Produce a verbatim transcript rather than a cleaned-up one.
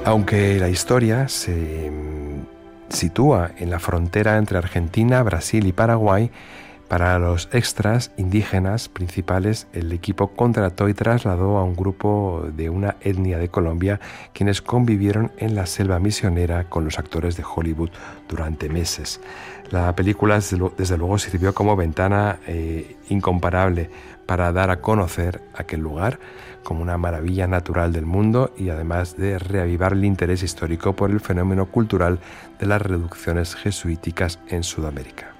Aunque la historia se sitúa en la frontera entre Argentina, Brasil y Paraguay, para los extras indígenas principales, el equipo contrató y trasladó a un grupo de una etnia de Colombia, quienes convivieron en la selva misionera con los actores de Hollywood durante meses. La película, desde luego, sirvió como ventana eh, incomparable para dar a conocer aquel lugar como una maravilla natural del mundo y además de reavivar el interés histórico por el fenómeno cultural de las reducciones jesuíticas en Sudamérica.